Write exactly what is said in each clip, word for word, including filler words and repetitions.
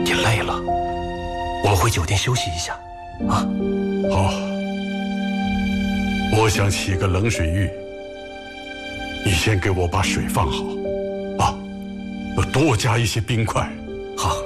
天累了，我们回酒店休息一下，啊？ 好，我想洗个冷水浴，你先给我把水放好，啊，多加一些冰块。 好。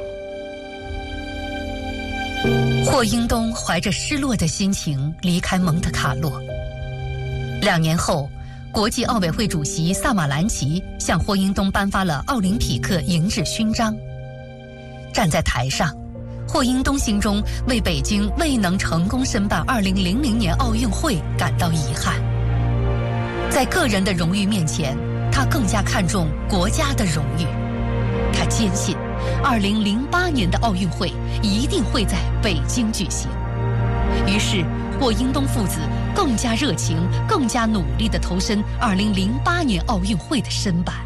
霍英东怀着失落的心情离开蒙特卡洛。两年后，国际奥委会主席萨马兰奇向霍英东颁发了奥林匹克银质勋章。站在台上，霍英东心中为北京未能成功申办二零零零年奥运会感到遗憾。在个人的荣誉面前，他更加看重国家的荣誉。他坚信二零零八年的奥运会一定会在北京举行。于是霍英东父子更加热情、更加努力地投身二零零八年奥运会的申办。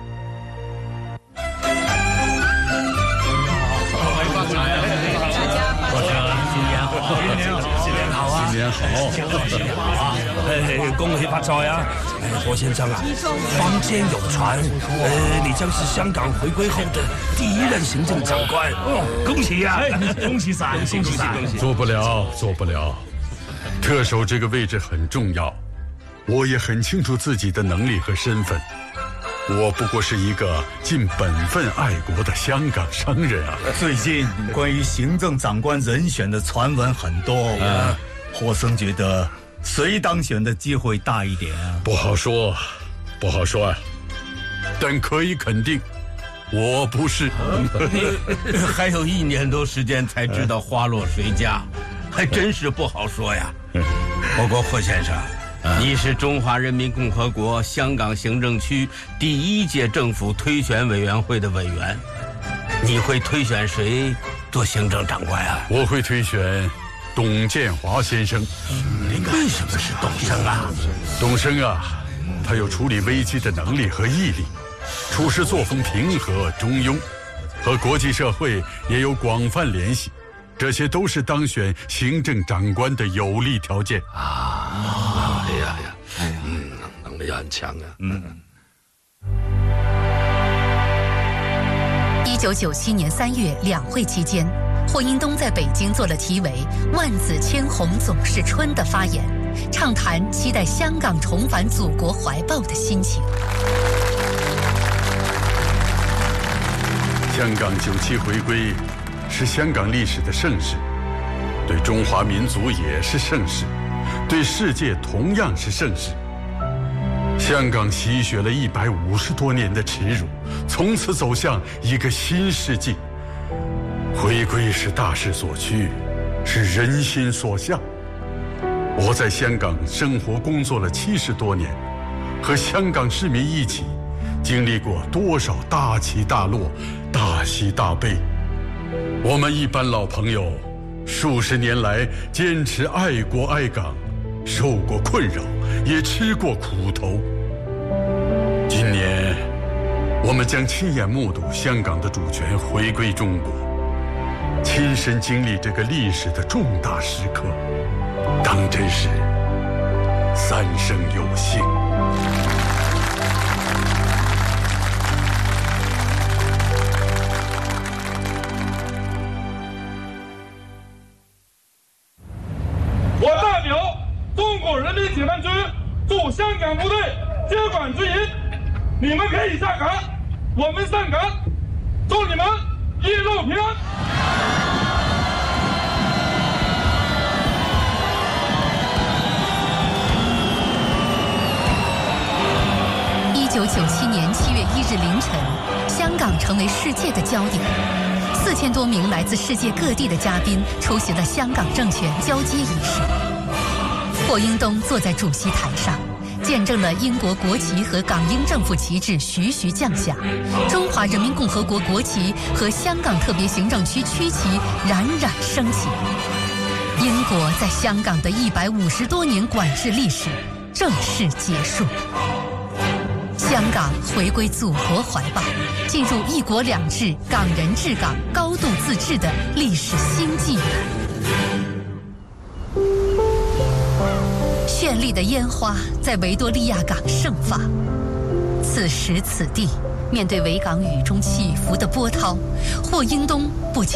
新年好，新年好啊！哎，恭喜发财啊！哎，霍先生啊，坊间有传，呃，你将是香港回归后的第一任行政长官，恭喜呀！ 恭喜晒，恭喜晒！ 做不了，做不了。特首这个位置很重要，我也很清楚自己的能力和身份。我不过是一个尽本分爱国的香港商人啊！ 最近关于行政长官人选的传闻很多，嗯，霍生觉得谁当选的机会大一点啊？ 不好说，不好说啊，但可以肯定，我不是。 还有一年多时间才知道花落谁家，还真是不好说呀。不过霍先生，你是中华人民共和国香港行政区第一届政府推选委员会的委员，你会推选谁做行政长官啊？ 我会推选董建华先生。 为什么是董生啊？ 董生啊，他有处理危机的能力和毅力，处事作风平和中庸，和国际社会也有广泛联系，这些都是当选行政长官的有利条件啊！哎呀呀，哎呀，嗯，能力很强啊。嗯。 一九九七年三月两会期间，霍英东在北京做了题为“万紫千红总是春”的发言，畅谈期待香港重返祖国怀抱的心情。 香港九七回归是香港历史的盛事，对中华民族也是盛事，对世界同样是盛事。香港洗雪了一百五十多年的耻辱，从此走向一个新世纪。回归是大势所趋，是人心所向。我在香港生活工作了七十多年，和香港市民一起经历过多少大起大落、大喜大悲。我们一班老朋友数十年来坚持爱国爱港，受过困扰，也吃过苦头。今年我们将亲眼目睹香港的主权回归中国，亲身经历这个历史的重大时刻，当真是三生有幸。 我代表中国人民解放军驻香港部队接管执行，你们可以下岗，我们上岗，祝你们一路平安。 一九九七年七月一日凌晨，香港成为世界的焦点。四千多名来自世界各地的嘉宾出席了香港政权交接仪式。霍英东坐在主席台上，见证了英国国旗和港英政府旗帜徐徐降下，中华人民共和国国旗和香港特别行政区区旗冉冉升起。英国在香港的一百五十多年管制历史正式结束。香港回归祖国怀抱，进入一国两制、港人治港、高度自治的历史新纪元。绚丽的烟花在维多利亚港盛放。此时此地，面对维港雨中起伏的波涛，霍英东不禁